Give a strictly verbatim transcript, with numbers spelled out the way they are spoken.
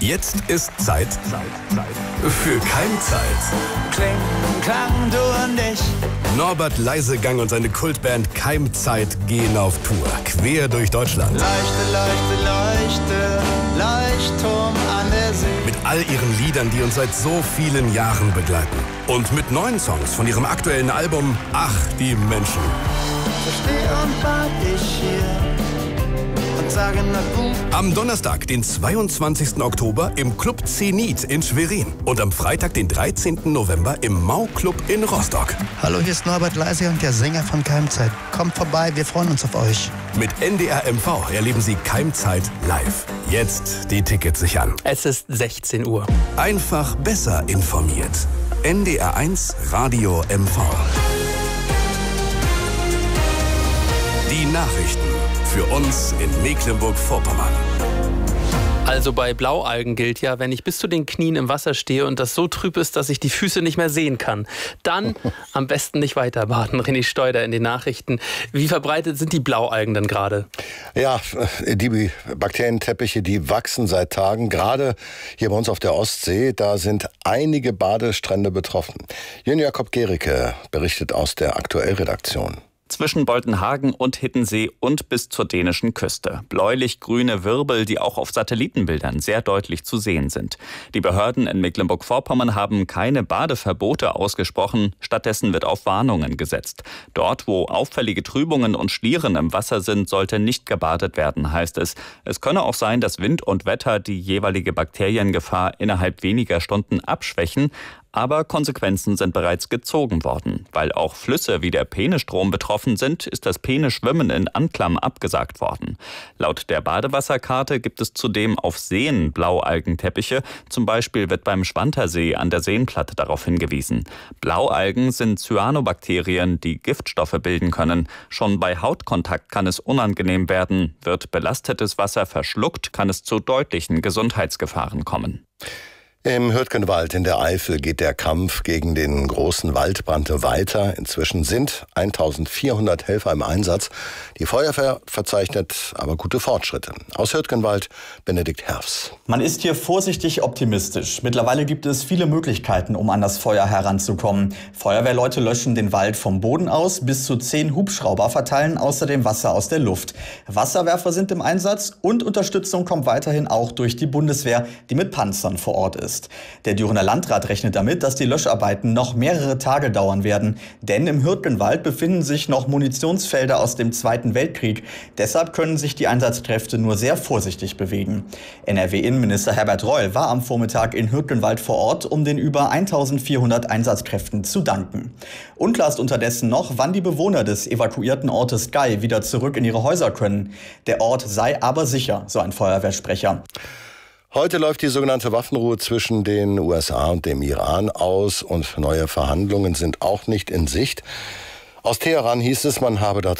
Jetzt ist Zeit, Zeit, Zeit für Keimzeit. Kling, Klang, du und ich. Norbert Leisegang und seine Kultband Keimzeit gehen auf Tour, quer durch Deutschland. Leuchte, leuchte, leuchte, Leuchtturm an der See. Mit all ihren Liedern, die uns seit so vielen Jahren begleiten. Und mit neuen Songs von ihrem aktuellen Album Ach, die Menschen. So steh und wart ich hier und sage na gut. Am Donnerstag, den zweiundzwanzigsten Oktober im Club Zenit in Schwerin. Und am Freitag, den dreizehnten November im Mau-Club in Rostock. Hallo, hier ist Norbert Leisegang, der Sänger von Keimzeit. Kommt vorbei, wir freuen uns auf euch. Mit N D R M V erleben Sie Keimzeit live. Jetzt die Tickets sichern. Es ist sechzehn Uhr. Einfach besser informiert. N D R eins Radio M V. Die Nachrichten für uns in Mecklenburg-Vorpommern. Also bei Blaualgen gilt ja, wenn ich bis zu den Knien im Wasser stehe und das so trüb ist, dass ich die Füße nicht mehr sehen kann, dann am besten nicht weiter baden. René Steuder in den Nachrichten. Wie verbreitet sind die Blaualgen denn gerade? Ja, die Bakterienteppiche, die wachsen seit Tagen. Gerade hier bei uns auf der Ostsee, da sind einige Badestrände betroffen. Jön Jakob Gericke berichtet aus der Aktuellredaktion. Zwischen Boltenhagen und Hiddensee und bis zur dänischen Küste. Bläulich-grüne Wirbel, die auch auf Satellitenbildern sehr deutlich zu sehen sind. Die Behörden in Mecklenburg-Vorpommern haben keine Badeverbote ausgesprochen. Stattdessen wird auf Warnungen gesetzt. Dort, wo auffällige Trübungen und Schlieren im Wasser sind, sollte nicht gebadet werden, heißt es. Es könne auch sein, dass Wind und Wetter die jeweilige Bakteriengefahr innerhalb weniger Stunden abschwächen. Aber Konsequenzen sind bereits gezogen worden. Weil auch Flüsse wie der Peenestrom betroffen sind, ist das Peeneschwimmen in Anklam abgesagt worden. Laut der Badewasserkarte gibt es zudem auf Seen Blaualgenteppiche. Zum Beispiel wird beim Schwantersee an der Seenplatte darauf hingewiesen. Blaualgen sind Cyanobakterien, die Giftstoffe bilden können. Schon bei Hautkontakt kann es unangenehm werden. Wird belastetes Wasser verschluckt, kann es zu deutlichen Gesundheitsgefahren kommen. Im Hürtgenwald in der Eifel geht der Kampf gegen den großen Waldbrand weiter. Inzwischen sind eintausendvierhundert Helfer im Einsatz. Die Feuerwehr verzeichnet aber gute Fortschritte. Aus Hürtgenwald, Benedikt Herfs. Man ist hier vorsichtig optimistisch. Mittlerweile gibt es viele Möglichkeiten, um an das Feuer heranzukommen. Feuerwehrleute löschen den Wald vom Boden aus. Bis zu zehn Hubschrauber verteilen außerdem Wasser aus der Luft. Wasserwerfer sind im Einsatz und Unterstützung kommt weiterhin auch durch die Bundeswehr, die mit Panzern vor Ort ist. Der Dürener Landrat rechnet damit, dass die Löscharbeiten noch mehrere Tage dauern werden. Denn im Hürtgenwald befinden sich noch Munitionsfelder aus dem Zweiten Weltkrieg. Deshalb können sich die Einsatzkräfte nur sehr vorsichtig bewegen. N R W-Innenminister Herbert Reul war am Vormittag in Hürtgenwald vor Ort, um den über eintausendvierhundert Einsatzkräften zu danken. Unklar ist unterdessen noch, wann die Bewohner des evakuierten Ortes Gai wieder zurück in ihre Häuser können. Der Ort sei aber sicher, so ein Feuerwehrsprecher. Heute läuft die sogenannte Waffenruhe zwischen den U S A und dem Iran aus und neue Verhandlungen sind auch nicht in Sicht. Aus Teheran hieß es, man habe dazu